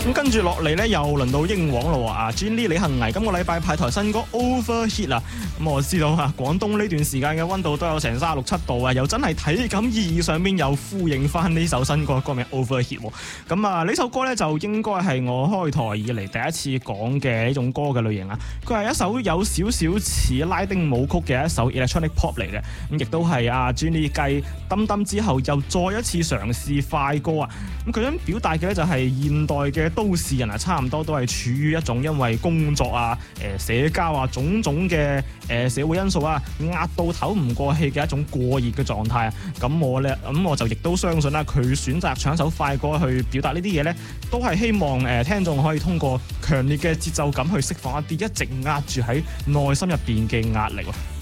咁跟住落嚟咧，又輪到英皇咯啊 Jenny 李幸倪今個禮拜派台新歌 Overheat 啊，咁我知道啊，廣東呢段時間嘅溫度都有成36、7度啊，又真係體感意義上面又呼應翻呢首新歌歌名 Overheat 喎。咁啊呢首歌咧就應該係我開台以嚟第一次講嘅呢種歌嘅類型啊，佢係一首有少少似拉丁舞曲嘅一首 electronic pop 嚟嘅，咁亦都係啊 Jenny 繼抌抌之後又再一次嘗試快歌啊，咁佢想表達嘅咧就係現代嘅都市人啊，差唔多都係處於一種因為工作啊、社交啊種種嘅社會因素啊，壓到唞唔過氣嘅一種過熱嘅狀態啊。咁我就亦都相信啦，佢選擇唱一首快歌去表達呢啲嘢咧，都係希望聽眾可以通過強烈嘅節奏感去釋放一啲一直壓住喺內心入邊嘅壓力喎。